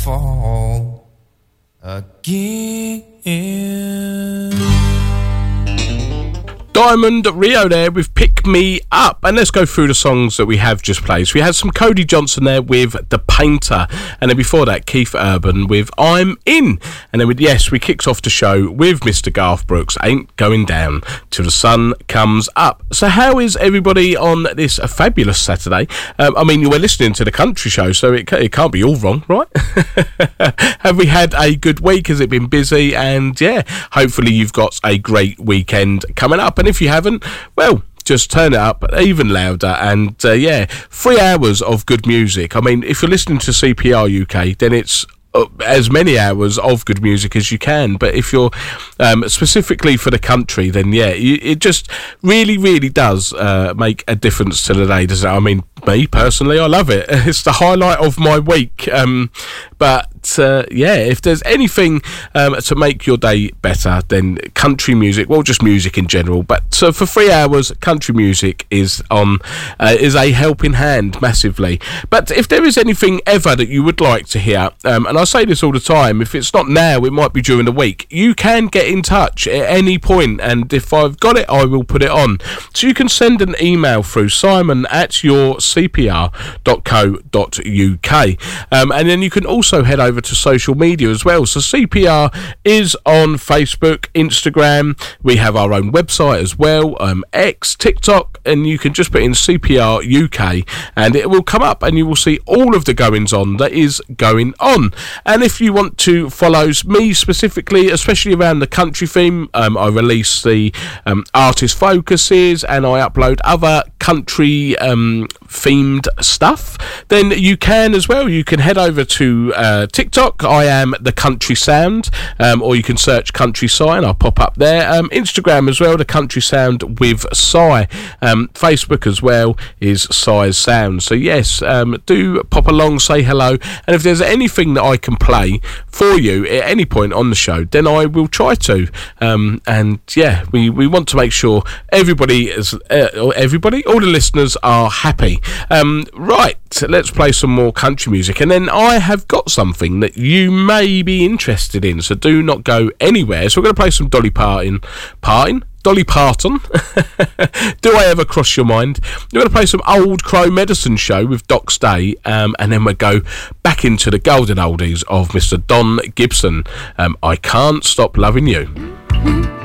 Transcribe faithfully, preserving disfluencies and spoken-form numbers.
fall again. Diamond Rio there with Pick Me Up. And let's go through the songs that we have just played. So we had some Cody Johnson there with The Painter. And then before that, Keith Urban with I'm In. And then, with, yes, we kicked off the show with Mister Garth Brooks, Ain't Going Down Till the Sun Comes Up. So how is everybody on this fabulous Saturday? Um, I mean, you were listening to the country show, so it, it can't be all wrong, right? Have we had a good week? Has it been busy? And, yeah, hopefully you've got a great weekend coming up. And if you haven't, well, just turn it up even louder. And uh, yeah, three hours of good music. I mean, if you're listening to C P R U K, then it's uh, as many hours of good music as you can. But if you're um, specifically for the country, then yeah, you, it just really, really does uh, make a difference to the day, doesn't it? I mean, me personally, I love it. It's the highlight of my week. Um, but uh, yeah, if there's anything um, to make your day better, then country music, well, just music in general. But so for three hours, country music is on uh, is a helping hand massively. But if there is anything ever that you would like to hear, um, and I say this all the time, if it's not now, it might be during the week. You can get in touch at any point, and if I've got it, I will put it on. So you can send an email through Simon at your c p r dot co dot u k, um, and then you can also head over to social media as well. So C P R is on Facebook, Instagram. We have our own website as well, um, X, TikTok, and you can just put in C P R U K and it will come up and you will see all of the goings on that is going on. And if you want to follow me specifically, especially around the country theme, um, I release the um, artist focuses and I upload other country um, themed stuff, then you can as well. You can head over to uh, TikTok. I am the Country Sound, um, or you can search Country Sign. I'll pop up there. Um, Instagram as well, the Country Sound with Cy. Um, Facebook as well is Cy's Sound. So yes, um, do pop along, say hello, and if there's anything that I can play for you at any point on the show, then I will try to. Um, and yeah, we, we want to make sure everybody is uh, everybody, all the listeners are happy. Um, right, let's play some more country music, and then I have got something that you may be interested in, so do not go anywhere. So we're going to play some Dolly Parton. Parton? Dolly Parton. Do I ever cross your mind? We're going to play some Old Crow Medicine Show with Doc's Day, um, and then we'll go back into the golden oldies of Mister Don Gibson. Um, I Can't Stop Loving You.